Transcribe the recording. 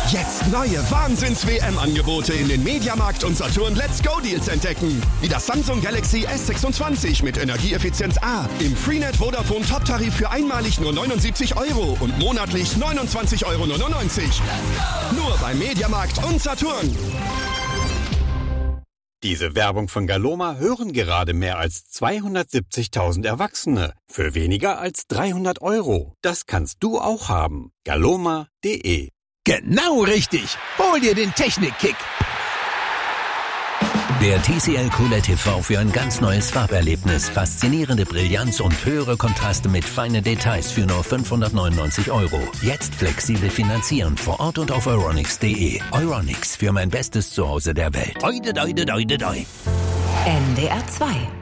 Jetzt neue Wahnsinns-WM-Angebote in den Mediamarkt und Saturn Let's Go Deals entdecken. Wie das Samsung Galaxy S26 mit Energieeffizienz A im Freenet Vodafone Top-Tarif für einmalig nur 79 € und monatlich 29,99 €. Nur beim Mediamarkt und Saturn. Diese Werbung von Galoma hören gerade mehr als 270.000 Erwachsene. Für weniger als 300 €. Das kannst du auch haben. Galoma.de. Genau richtig. Hol dir den Technik-Kick. Der TCL QLED TV für ein ganz neues Farberlebnis. Faszinierende Brillanz und höhere Kontraste mit feinen Details für nur 599 €. Jetzt flexibel finanzieren vor Ort und auf euronics.de. Euronics, für mein bestes Zuhause der Welt. Doi, doi, doi, doi, doi. NDR 2